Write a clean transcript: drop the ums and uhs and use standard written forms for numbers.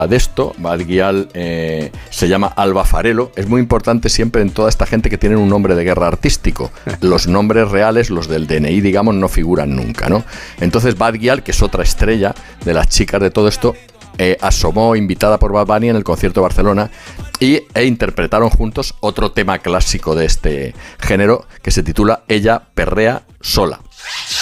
de esto, Bad Gyal se llama Alba Farello. Es muy importante siempre en toda esta gente que tienen un nombre de guerra artístico. Los nombres reales, los del DNI, digamos, no figuran nunca, ¿no? Entonces Bad Gyal, que es otra estrella de las chicas de todo esto, asomó invitada por Bad Bunny en el concierto de Barcelona e interpretaron juntos otro tema clásico de este género que se titula Ella perrea sola.